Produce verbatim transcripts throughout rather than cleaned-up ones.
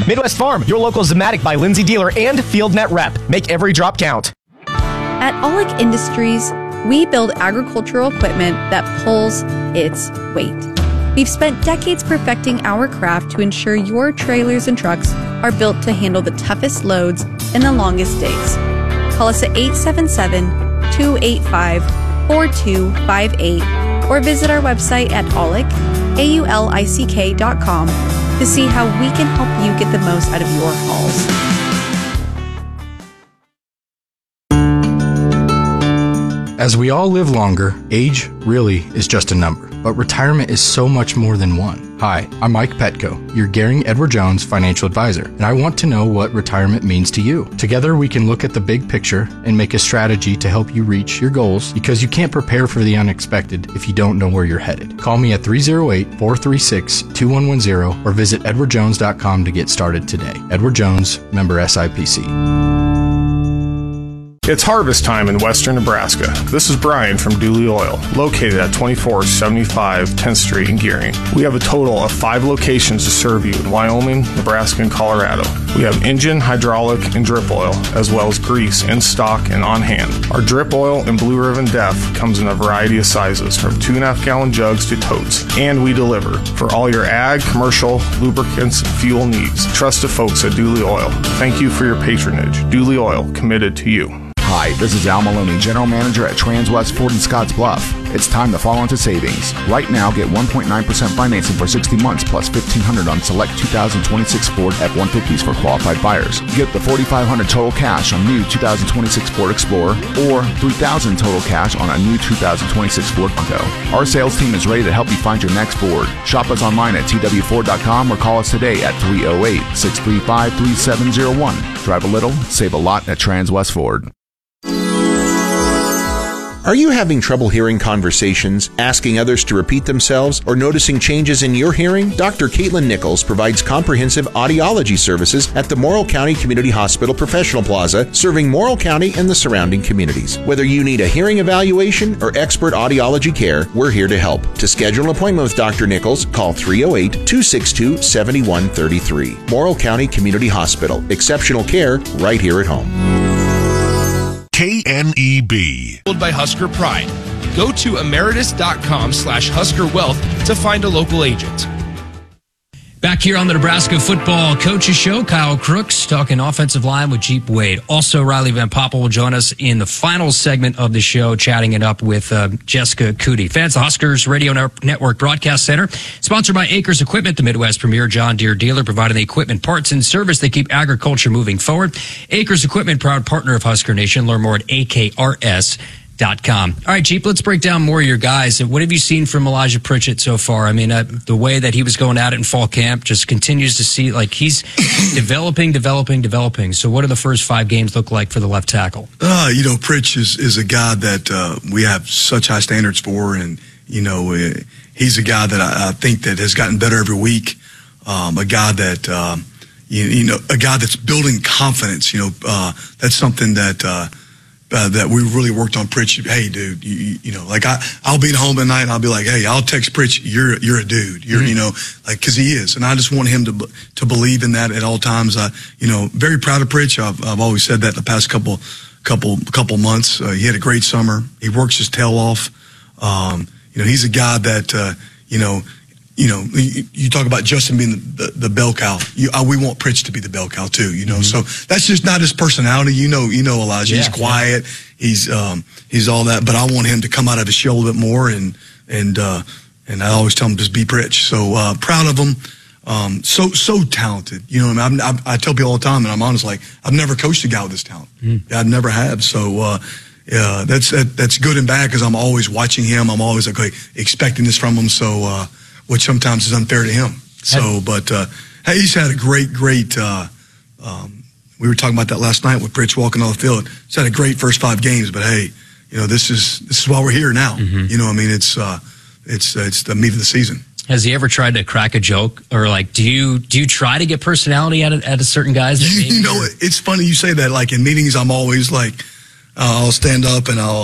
Midwest Farm, your local Zematic by Lindsay dealer and FieldNet rep. Make every drop count. At Aulick Industries, we build agricultural equipment that pulls its weight. We've spent decades perfecting our craft to ensure your trailers and trucks are built to handle the toughest loads and the longest days. Call us at eight seven seven, two eight five, four two five eight or visit our website at aulick, A U L I C K dot com to see how we can help you get the most out of your hauls. As we all live longer, age really is just a number, but retirement is so much more than one. Hi, I'm Mike Petco, your Gehring Edward Jones financial advisor, and I want to know what retirement means to you. Together, we can look at the big picture and make a strategy to help you reach your goals, because you can't prepare for the unexpected if you don't know where you're headed. Call me at three oh eight, four three six, two one one zero or visit edward jones dot com to get started today. Edward Jones, member S I P C. It's harvest time in western Nebraska. This is Brian from Dooley Oil, located at twenty-four seventy-five tenth Street in Gehring. We have a total of five locations to serve you in Wyoming, Nebraska, and Colorado. We have engine, hydraulic, and drip oil, as well as grease in stock and on hand. Our drip oil and Blue Ribbon Def comes in a variety of sizes, from two and a half gallon jugs to totes, and we deliver for all your ag, commercial, lubricants, and fuel needs. Trust the folks at Dooley Oil. Thank you for your patronage. Dooley Oil, committed to you. Hi, this is Al Maloney, General Manager at Transwest Ford in Scotts Bluff. It's time to fall into savings. Right now, get one point nine percent financing for sixty months plus fifteen hundred dollars on select two thousand twenty-six Ford F one fifties for qualified buyers. Get the forty-five hundred dollars total cash on new two thousand twenty-six Ford Explorer or three thousand dollars total cash on a new two thousand twenty-six Ford Bronco. Our sales team is ready to help you find your next Ford. Shop us online at T W Ford dot com or call us today at three oh eight, six three five, three seven oh one. Drive a little, save a lot at Transwest Ford. Are you having trouble hearing conversations, asking others to repeat themselves, or noticing changes in your hearing? Doctor Caitlin Nichols provides comprehensive audiology services at the Morrill County Community Hospital Professional Plaza, serving Morrill County and the surrounding communities. Whether you need a hearing evaluation or expert audiology care, we're here to help. To schedule an appointment with Doctor Nichols, call three oh eight, two six two, seven one three three. Morrill County Community Hospital. Exceptional care right here at home. K N E B. By Husker Pride. Go to emeritus.com slash Husker Wealth to find a local agent. Back here on the Nebraska Football Coaches Show, Kyle Crooks talking offensive line with Jeep Wade. Also, Riley Van Poppel will join us in the final segment of the show, chatting it up with uh, Jessica Cootie. Fans, the Huskers Radio Network Broadcast Center, sponsored by Acres Equipment, the Midwest premier John Deere dealer, providing the equipment, parts, and service that keep agriculture moving forward. Acres Equipment, proud partner of Husker Nation. Learn more at A K R S dot com. All right, Jeep, let's break down more of your guys. What have you seen from Elijah Pritchett so far? I mean, uh, the way that he was going at it in fall camp just continues to see, like, he's developing, developing, developing. So what do the first five games look like for the left tackle? Uh, you know, Pritch is, is a guy that uh, we have such high standards for, and, you know, uh, he's a guy that I, I think that has gotten better every week, um, a guy that, um, you, you know, a guy that's building confidence. You know, uh, that's something that uh, – Uh, that we really worked on. Pritch, hey, dude, you, you know, like I, I'll be at home at night and I'll be like, hey, I'll text Pritch, you're, you're a dude, you're, mm-hmm. you know, like, cause he is. And I just want him to, to believe in that at all times. I, you know, very proud of Pritch. I've, I've always said that the past couple, couple, couple months. Uh, he had a great summer. He works his tail off. Um, you know, he's a guy that, uh, you know, You know, you, you talk about Justin being the, the, the bell cow. You, uh, we want Pritch to be the bell cow too, you know. Mm-hmm. So that's just not his personality. You know, you know Elijah. Yeah, he's quiet. Yeah. He's um, he's all that. But I want him to come out of his shell a bit more. And and uh, and I always tell him just be Pritch. So uh, proud of him. Um, so so talented. You know, I, mean, I, I tell people all the time, and I'm honest. Like I've never coached a guy with this talent. Mm-hmm. I've never have. So. Uh, yeah, that's that, that's good and bad because I'm always watching him. I'm always like okay, expecting this from him. So. Uh, which sometimes is unfair to him. So, but uh, hey, he's had a great, great, uh, um, we were talking about that last night with Pritch walking on the field. He's had a great first five games, but hey, you know, this is this is why we're here now. Mm-hmm. You know, I mean, it's uh, it's it's the meat of the season. Has he ever tried to crack a joke, or like, do you do you try to get personality out of, out of certain guys? That you, you know, it's funny you say that. Like in meetings, I'm always like, uh, I'll stand up and I'll. Uh,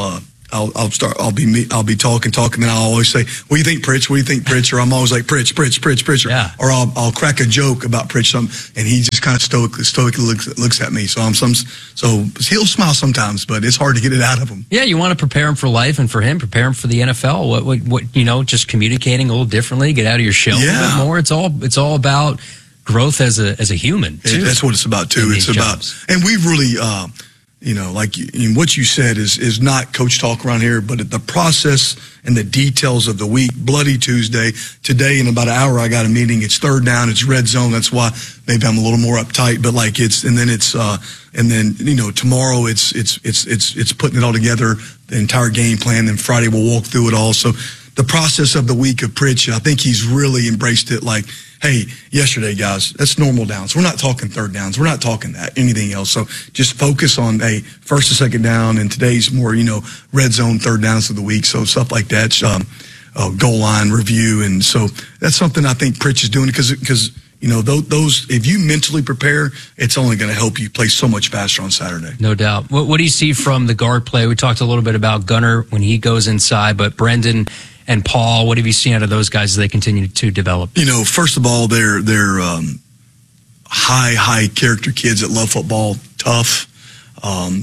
I'll, I'll start. I'll be me. I'll be talking, talking. Then I'll always say, "What do you think, Pritch? What do you think, Pritch?" Or I'm always like, "Pritch, Pritch, Pritch, Pritch." Or, Yeah. or I'll, I'll crack a joke about Pritch, something, and he just kind of stoically, stoically looks, looks at me. So I'm some. So he'll smile sometimes, but it's hard to get it out of him. Yeah, you want to prepare him for life, and for him, prepare him for the N F L. What, what, what you know, just communicating a little differently, get out of your shell Yeah. a little bit more. It's all, it's all about growth as a as a human. Too. It, that's what it's about too. In It's these about, jobs. and we really, uh, you know, like you, and what you said is is not coach talk around here, but the process and the details of the week. Bloody Tuesday today, in about an hour, I got a meeting. It's third down. It's red zone. That's why maybe I'm a little more uptight. But like it's, and then it's, uh, and then you know, tomorrow it's it's it's it's it's putting it all together, the entire game plan. Then Friday we'll walk through it all. So the process of the week of Pritch, I think he's really embraced it. Like, hey, yesterday, guys, that's normal downs. We're not talking third downs. We're not talking that, anything else. So just focus on, hey, first and second down, and today's more, you know, red zone third downs of the week. So stuff like that, um, uh, goal line review. And so that's something I think Pritch is doing because, because you know, those, those, if you mentally prepare, it's only going to help you play so much faster on Saturday. No doubt. What, what do you see from the guard play? We talked a little bit about Gunnar when he goes inside, but Brendan and Paul, what have you seen out of those guys as they continue to develop? You know, first of all, they're they're um, high high character kids that love football, tough. Um,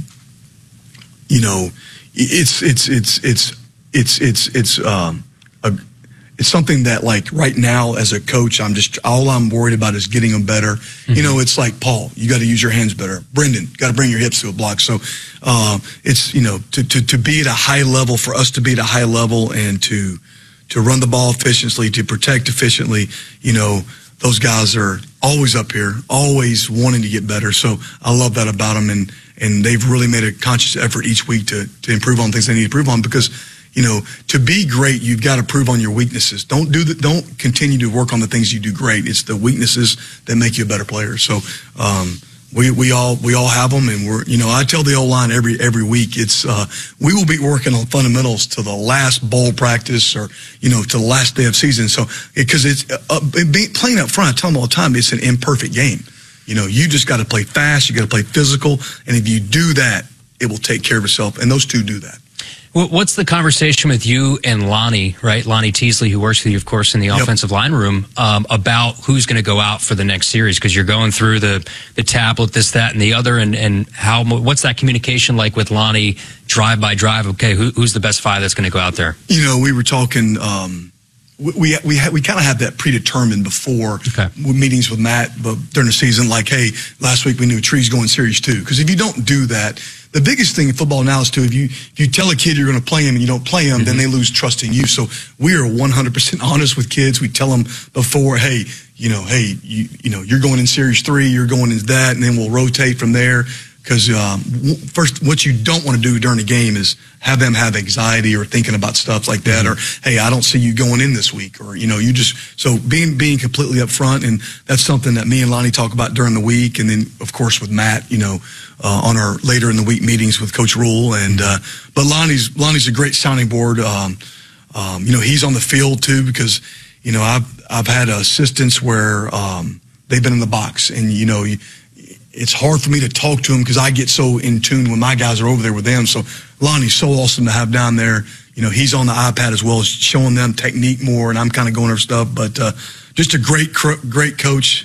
you know, it's it's it's it's it's it's it's um, a, it's something that, like, right now as a coach, I'm just all I'm worried about is getting them better. Mm-hmm. You know, it's like, Paul, you got to use your hands better. Brendan, got to bring your hips to a block. So uh, it's, you know, to, to to be at a high level, for us to be at a high level and to to run the ball efficiently, to protect efficiently, you know, those guys are always up here, always wanting to get better. So I love that about them, and and they've really made a conscious effort each week to to improve on things they need to improve on, because, you know, to be great, you've got to prove on your weaknesses. Don't do the, don't continue to work on the things you do great. It's the weaknesses that make you a better player. So um, we we all we all have them, and we're, you know, I tell the O-line every every week, it's uh, we will be working on fundamentals to the last bowl practice, or, you know, to the last day of season. So because it, it's uh, it be, playing up front, I tell them all the time, it's an imperfect game. You know, you just got to play fast, you got to play physical, and if you do that, it will take care of itself. And those two do that. What's the conversation with you and Lonnie, right? Lonnie Teasley, who works with you, of course, in the yep. offensive line room, um, about who's going to go out for the next series? Because you're going through the, the tablet, this, that, and the other, and, and how what's that communication like with Lonnie, drive by drive? Okay, who, who's the best five that's going to go out there? You know, we were talking. Um, we we we, ha- we kind of have that predetermined before okay. meetings with Matt, but during the season, like, hey, last week we knew Tree's going series two. Because if you don't do that, the biggest thing in football now is, too, if you if you tell a kid you're going to play him and you don't play him, mm-hmm. then they lose trust in you. So we are one hundred percent honest with kids. We tell them before, hey, you know, hey, you you know, you're going in series three, you're going into that, and then we'll rotate from there. Because um, first, what you don't want to do during the game is have them have anxiety or thinking about stuff like that, mm-hmm. or, hey, I don't see you going in this week, or, you know, you just, so being being completely upfront, and that's something that me and Lonnie talk about during the week, and then, of course, with Matt, you know, uh, on our later in the week meetings with Coach Rule, and uh, but Lonnie's Lonnie's a great sounding board. Um, um, you know, he's on the field too, because, you know, I've I've had assistants where um, they've been in the box, and, you know, you, it's hard for me to talk to him because I get so in tune when my guys are over there with them. So Lonnie's so awesome to have down there. You know, he's on the iPad as well, showing them technique more, and I'm kind of going over stuff. But uh, just a great, great coach.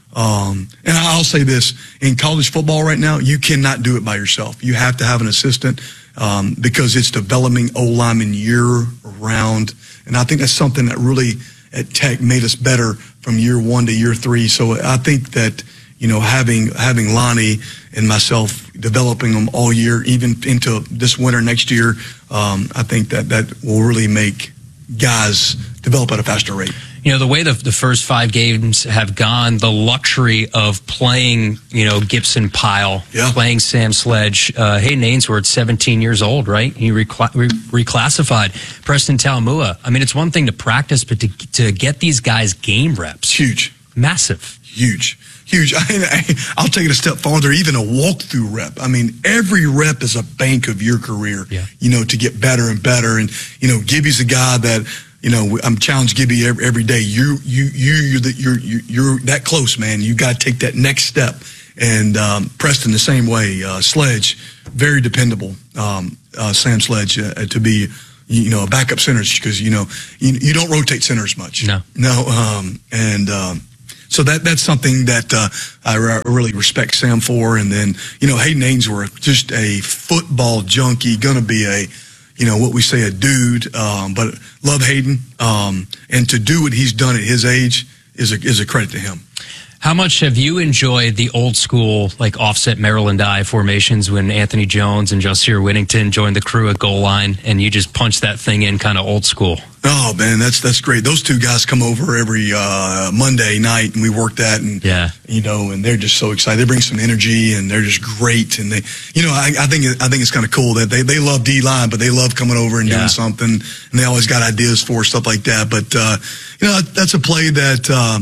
Um, and I'll say this, in college football right now, you cannot do it by yourself. You have to have an assistant um, because it's developing O-linemen year round. And I think that's something that really at Tech made us better from year one to year three. So I think that, you know, having having Lonnie and myself developing them all year, even into this winter next year, um, I think that that will really make guys develop at a faster rate. You know, the way the, the first five games have gone, the luxury of playing, you know, Gibson Pyle, yeah. playing Sam Sledge, uh, Hayden Ainsworth, seventeen years old, right? He recla- re- reclassified. Preston Taumua. I mean, it's one thing to practice, but to to get these guys game reps. Huge. Massive. Huge. Huge. I, I'll take it a step farther, even a walkthrough rep. I mean, every rep is a bank of your career, yeah. you know, to get better and better. And, you know, Gibby's a guy that, you know, I'm challenged Gibby every, every day. You, you, you, you're, the, you're, you're that close, man. You got to take that next step. and um, Preston the same way. Uh, Sledge, very dependable. Um, uh, Sam Sledge uh, to be, you know, a backup center because you know you, you don't rotate centers much. No, no, um, and um, so that that's something that uh, I re- really respect Sam for. And then you know Hayden Ainsworth, just a football junkie, gonna be a, you know, what we say a dude, um, but love Hayden, um, and to do what he's done at his age is a is a credit to him. How much have you enjoyed the old school, like offset Maryland I formations when Anthony Jones and Josier Whittington joined the crew at goal line and you just punched that thing in kind of old school? Oh man, that's that's great. Those two guys come over every uh, Monday night and we work that, and yeah, you know, and they're just so excited. They bring some energy and they're just great. And they, you know, I, I think I think it's kind of cool that they they love D line, but they love coming over and yeah. doing something, and they always got ideas for stuff like that. But uh, you know, that's a play that. Uh,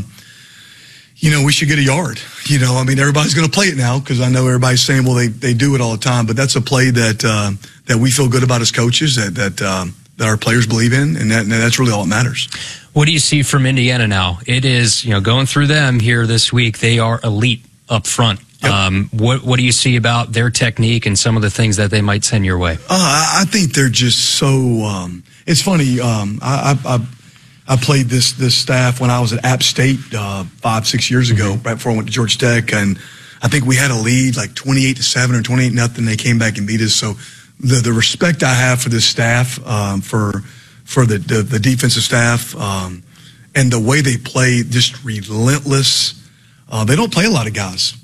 You know, we should get a yard. You know, I mean, everybody's going to play it now because I know everybody's saying, well, they, they do it all the time. But that's a play that uh, that we feel good about as coaches, that that um, that our players believe in, and, that, and that's really all that matters. What do you see from Indiana now? It is, you know, going through them here this week, they are elite up front. Yep. Um, what what do you see about their technique and some of the things that they might send your way? Uh, I think they're just so. Um, it's funny. Um, I. I, I I played this this staff when I was at App State uh, five six years ago, right before I went to Georgia Tech, and I think we had a lead like twenty-eight to seven or twenty-eight nothing. They came back and beat us. So the the respect I have for this staff, um, for for the, the the defensive staff, um, and the way they play, just relentless. Uh, they don't play a lot of guys,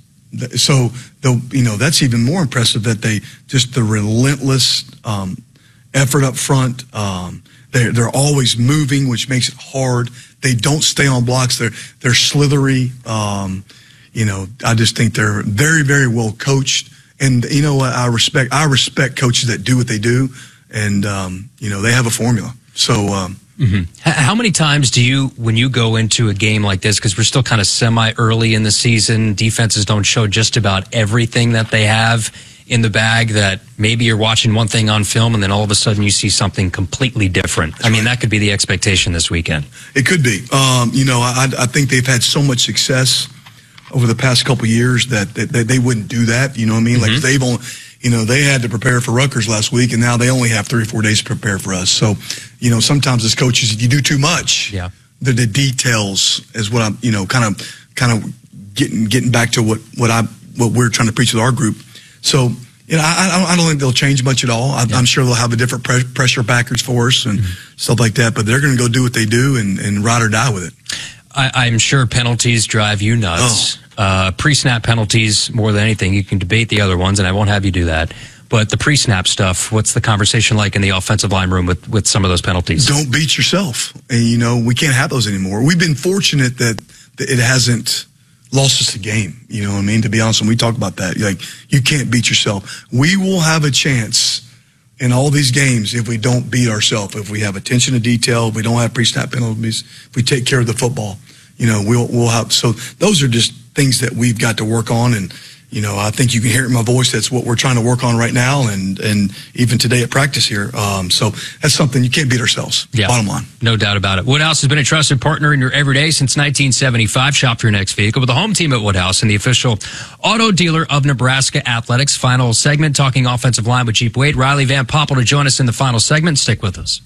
so the you know that's even more impressive that they just the relentless um, effort up front. Um, They're, they're always moving, which makes it hard. They don't stay on blocks. They're, they're slithery. Um, you know, I just think they're very, very well coached. And, you know what, I respect, I respect coaches that do what they do. And, um, you know, they have a formula. So, um, mm-hmm. How many times do you, when you go into a game like this, because we're still kind of semi-early in the season, defenses don't show just about everything that they have in the bag, that maybe you're watching one thing on film and then all of a sudden you see something completely different? That's I mean, right. That could be the expectation this weekend. It could be. Um, you know, I, I think they've had so much success over the past couple of years that, that, that they wouldn't do that. You know what I mean? Mm-hmm. Like they've only, you know, they had to prepare for Rutgers last week and now they only have three or four days to prepare for us. So, you know, sometimes as coaches, if you do too much, yeah. the, the details is what I'm, you know, kind of, kind of getting, getting back to what, what I, what we're trying to preach with our group. So, you know, I, I don't think they'll change much at all. I, yeah. I'm sure they'll have a different pre- pressure package for us and mm-hmm. stuff like that, but they're going to go do what they do and, and ride or die with it. I, I'm sure penalties drive you nuts. Oh. Uh, pre-snap penalties, more than anything. You can debate the other ones, and I won't have you do that. But the pre-snap stuff, what's the conversation like in the offensive line room with, with some of those penalties? Don't beat yourself. And, you know, we can't have those anymore. We've been fortunate that, that it hasn't lost us the game. You know what I mean? To be honest, when we talk about that, like, you can't beat yourself. We will have a chance in all these games if we don't beat ourselves, if we have attention to detail, if we don't have pre-snap penalties, if we take care of the football, you know, we'll, we'll have, so those are just things that we've got to work on. And, you know, I think you can hear it in my voice. That's what we're trying to work on right now. And, and even today at practice here. Um, so that's something you can't beat ourselves. Yeah, bottom line. No doubt about it. Woodhouse has been a trusted partner in your everyday since nineteen seventy-five. Shop for your next vehicle with the home team at Woodhouse and the official auto dealer of Nebraska Athletics. Final segment, talking offensive line with Jeep Wade. Riley Van Poppel to join us in the final segment. Stick with us.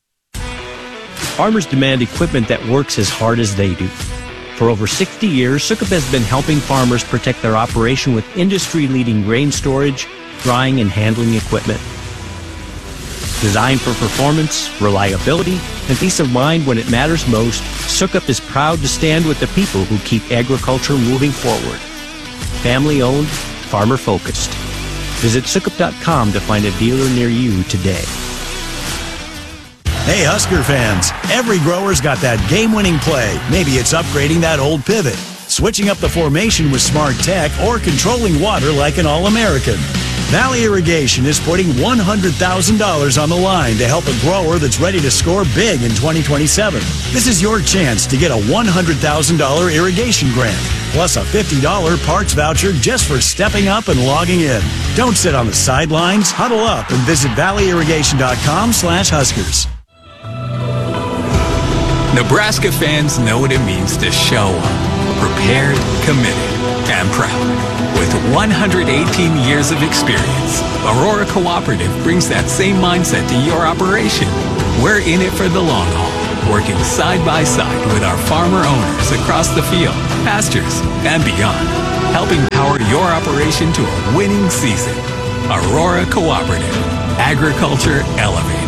Farmers demand equipment that works as hard as they do. For over sixty years, Sukup has been helping farmers protect their operation with industry-leading grain storage, drying, and handling equipment. Designed for performance, reliability, and peace of mind when it matters most, Sukup is proud to stand with the people who keep agriculture moving forward. Family-owned, farmer-focused. Visit Sukup dot com to find a dealer near you today. Hey, Husker fans, every grower's got that game-winning play. Maybe it's upgrading that old pivot, switching up the formation with smart tech, or controlling water like an All-American. Valley Irrigation is putting one hundred thousand dollars on the line to help a grower that's ready to score big in twenty twenty-seven. This is your chance to get a one hundred thousand dollars irrigation grant, plus a fifty dollars parts voucher just for stepping up and logging in. Don't sit on the sidelines. Huddle up and visit valley irrigation dot com slash Huskers. Nebraska fans know what it means to show up, prepared, committed, and proud. With one hundred eighteen years of experience, Aurora Cooperative brings that same mindset to your operation. We're in it for the long haul, working side by side with our farmer owners across the field, pastures, and beyond, helping power your operation to a winning season. Aurora Cooperative. Agriculture elevated.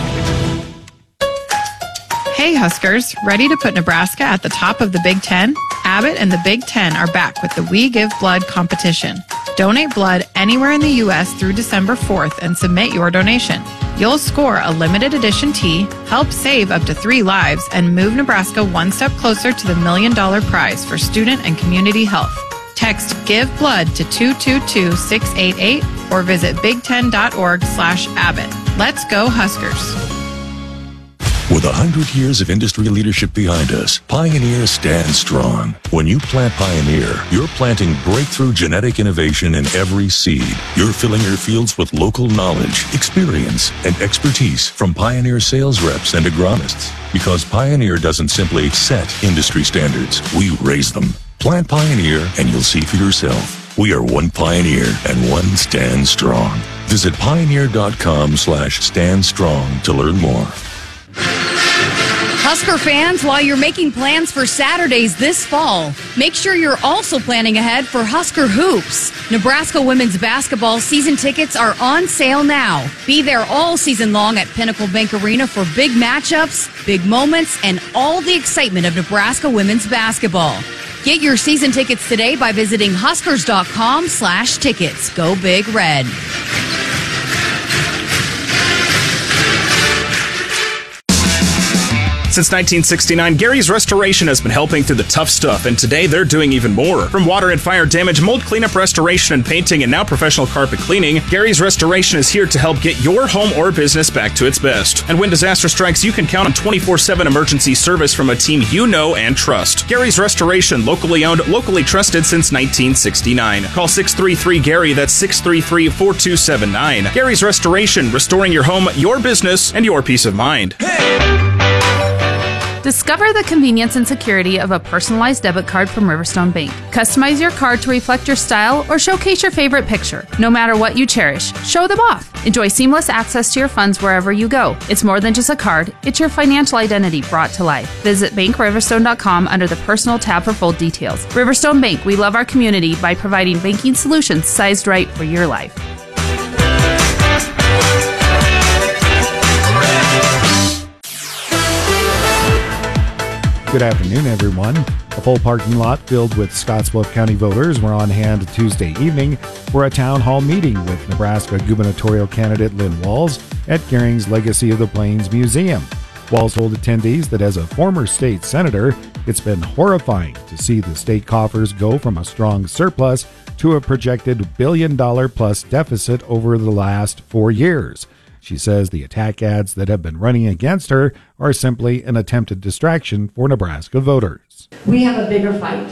Hey Huskers, ready to put Nebraska at the top of the Big Ten? Abbott and the Big Ten are back with the We Give Blood competition. Donate blood anywhere in the U S through December fourth and submit your donation. You'll score a limited edition tee, help save up to three lives, and move Nebraska one step closer to the million dollar prize for student and community health. Text Give Blood to two two two six eight eight or visit big ten dot org slash Abbott. Let's go Huskers. With a hundred years of industry leadership behind us, Pioneer stands strong. When you plant Pioneer, you're planting breakthrough genetic innovation in every seed. You're filling your fields with local knowledge, experience, and expertise from Pioneer sales reps and agronomists. Because Pioneer doesn't simply set industry standards, we raise them. Plant Pioneer and you'll see for yourself. We are one Pioneer and one Stand Strong. Visit pioneer.com slash stand strong to learn more. Husker fans, while you're making plans for Saturdays this fall, make sure you're also planning ahead for Husker Hoops. Nebraska women's basketball season tickets are on sale now. Be there all season long at Pinnacle Bank Arena for big matchups, big moments, and all the excitement of Nebraska women's basketball. Get your season tickets today by visiting huskers.com slash tickets. Go Big Red. Since nineteen sixty-nine, Gary's Restoration has been helping through the tough stuff, and today they're doing even more. From water and fire damage, mold cleanup, restoration, and painting, and now professional carpet cleaning, Gary's Restoration is here to help get your home or business back to its best. And when disaster strikes, you can count on twenty-four seven emergency service from a team you know and trust. Gary's Restoration, locally owned, locally trusted since nineteen sixty-nine. Call six three three Gary, that's six three three, four two seven nine. Gary's Restoration, restoring your home, your business, and your peace of mind. Discover the convenience and security of a personalized debit card from Riverstone Bank. Customize your card to reflect your style or showcase your favorite picture. No matter what you cherish, show them off. Enjoy seamless access to your funds wherever you go. It's more than just a card, it's your financial identity brought to life. Visit bank riverstone dot com under the Personal tab for full details. Riverstone Bank, we love our community by providing banking solutions sized right for your life. Good afternoon, everyone. A full parking lot filled with Scottsbluff County voters were on hand Tuesday evening for a town hall meeting with Nebraska gubernatorial candidate Lynn Walls at Gehring's Legacy of the Plains Museum. Walls told attendees that as a former state senator, it's been horrifying to see the state coffers go from a strong surplus to a projected billion-dollar-plus deficit over the last four years. She says the attack ads that have been running against her are simply an attempted distraction for Nebraska voters. We have a bigger fight.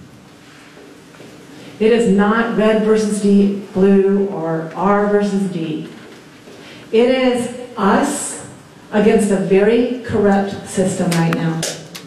It is not red versus D, blue, or R versus D. It is us against a very corrupt system right now.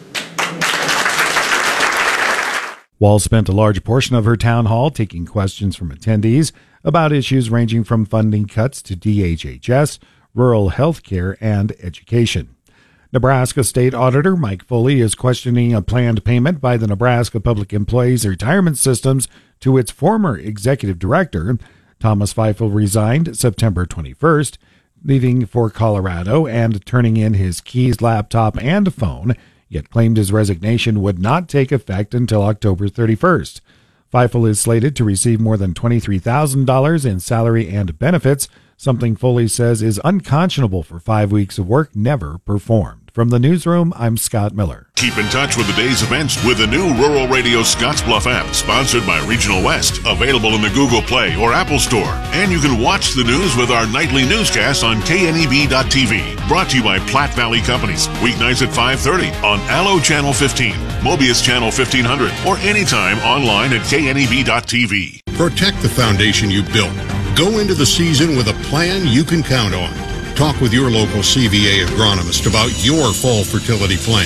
Walls spent a large portion of her town hall taking questions from attendees about issues ranging from funding cuts to D H H S, rural health care, and education. Nebraska State Auditor Mike Foley is questioning a planned payment by the Nebraska Public Employees Retirement Systems to its former executive director. Thomas Feifel resigned September twenty-first, leaving for Colorado and turning in his keys, laptop, and phone, yet claimed his resignation would not take effect until October thirty-first. Feifel is slated to receive more than twenty-three thousand dollars in salary and benefits, something Foley says is unconscionable for five weeks of work never performed. From the newsroom, I'm Scott Miller. Keep in touch with the day's events with the new Rural Radio Scottsbluff app, sponsored by Regional West, available in the Google Play or Apple Store. And you can watch the news with our nightly newscast on K N E B dot T V. Brought to you by Platte Valley Companies, weeknights at five thirty on Allo Channel fifteen, Mobius Channel fifteen hundred, or anytime online at K N E B dot T V. Protect the foundation you built. Go into the season with a plan you can count on. Talk with your local C V A agronomist about your fall fertility plan.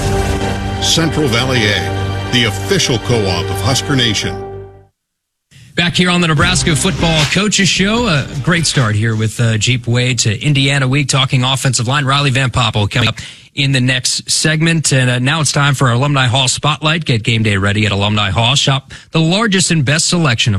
Central Valley Ag, the official co-op of Husker Nation. Back here on the Nebraska Football Coaches Show, a great start here with uh, Jeep Way to Indiana Week, talking offensive line. Riley Van Poppel coming up in the next segment. And uh, now it's time for our Alumni Hall Spotlight. Get game day ready at Alumni Hall. Shop the largest and best selection of